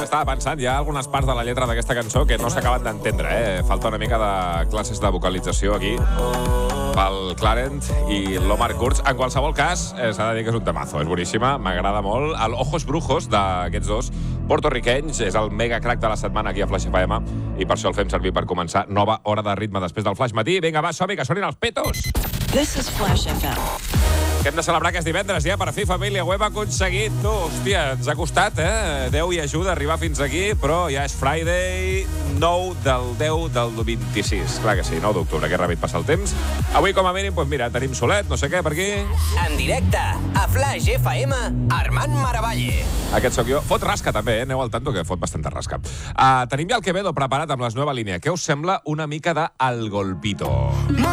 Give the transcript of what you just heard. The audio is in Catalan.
estava pensant, hi ha algunes parts de la lletra d'aquesta cançó que no s'acaben d'entendre, Falta una mica de classes de vocalització aquí pel Clarent i l'Omar Kurz. En qualsevol cas, s'ha de dir que és un temazo, és boníssima, m'agrada molt. El Ojos Brujos d'aquests dos portorriquenys és el mega crack de la setmana aquí a Flash FM i per això el fem servir per començar nova hora de ritme després del Flash Matí. Vinga, va, som-hi, que sonin els petos! This is Flash FM. Que hem de celebrar que és divendres, ja, per fi, família, ho hem aconseguit. Tu, hòstia, ens ha costat, Déu i ajuda a arribar fins aquí, però ja és Friday, 9 del 10 del 26. Clar que sí, 9 d'octubre, que ràpid passa el temps. Avui, com a mínim, doncs mira, tenim solet, no sé què, per aquí. En directe, a Flash FM, Armand Maravalle. Aquest sóc jo. Fot rasca, també, aneu al tanto, que fot bastanta rasca. Tenim ja el Quevedo preparat amb la nova línia. Què us sembla una mica de El Golpito?